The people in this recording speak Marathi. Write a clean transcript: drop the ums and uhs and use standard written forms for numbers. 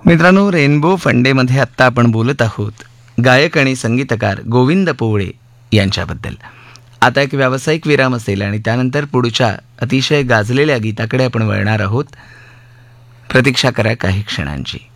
मित्रांनो, रेनबो फंडेमध्ये आत्ता आपण बोलत आहोत गायक आणि संगीतकार गोविंद पोवळे यांच्याबद्दल. आता एक व्यावसायिक विराम असेल आणि त्यानंतर पुढच्या अतिशय गाजलेल्या गीताकडे आपण वळणार आहोत. प्रतीक्षा करा काही क्षणांची.